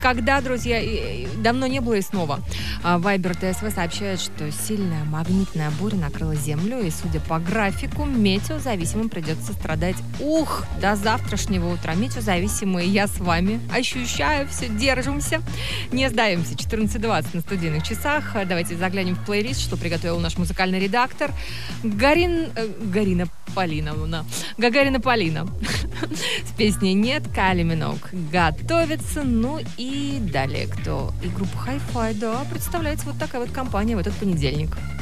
Когда, друзья, давно не было и снова. Вайбер ТСВ сообщает, что сильная магнитная буря накрыла Землю, и, судя по графику, метеозависимым придется страдать. До завтрашнего утра. Метеозависимые, я с вами. Ощущаю все, держимся. Не сдаемся. 14:20 на студийных часах. Давайте заглянем в плейлист, что приготовил наш музыкальный редактор. Гагарина Полина. С песней «Нет», Кайли Миноуг готовится. Ну и далее кто? И группа Hi-Fi, да, представляется вот такая вот компания в этот понедельник.